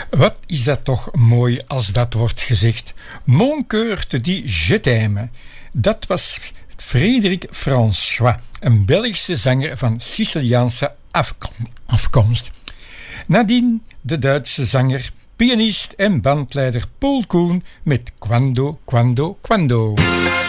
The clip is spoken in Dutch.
Wat is dat toch mooi als dat wordt gezegd. Mon cœur te dit je t'aime. Dat was Frédéric François, een Belgische zanger van Siciliaanse afkomst. Nadien de Duitse zanger, pianist en bandleider Paul Koen met Quando, Quando, Quando.